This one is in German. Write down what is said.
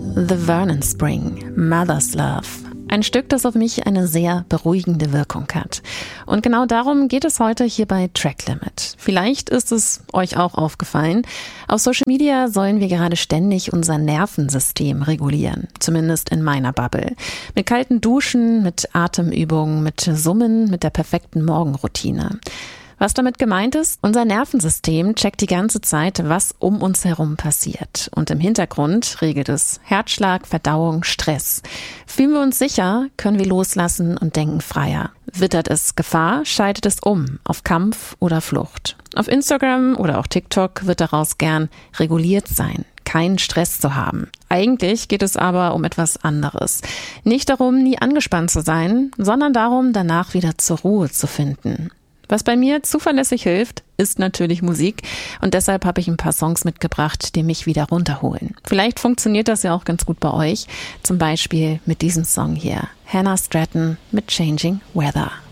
The Vernon Spring, Mother's Love. Ein Stück, das auf mich eine sehr beruhigende Wirkung hat. Und genau darum geht es heute hier bei Track Limit. Vielleicht ist es euch auch aufgefallen. Auf Social Media sollen wir gerade ständig unser Nervensystem regulieren. Zumindest in meiner Bubble. Mit kalten Duschen, mit Atemübungen, mit Summen, mit der perfekten Morgenroutine. Was damit gemeint ist, unser Nervensystem checkt die ganze Zeit, was um uns herum passiert. Und im Hintergrund regelt es Herzschlag, Verdauung, Stress. Fühlen wir uns sicher, können wir loslassen und denken freier. Wittert es Gefahr, schaltet es um auf Kampf oder Flucht. Auf Instagram oder auch TikTok wird daraus gern reguliert sein, keinen Stress zu haben. Eigentlich geht es aber um etwas anderes. Nicht darum, nie angespannt zu sein, sondern darum, danach wieder zur Ruhe zu finden. Was bei mir zuverlässig hilft, ist natürlich Musik und deshalb habe ich ein paar Songs mitgebracht, die mich wieder runterholen. Vielleicht funktioniert das ja auch ganz gut bei euch, zum Beispiel mit diesem Song hier, Hannah Stratton mit Changing Weather.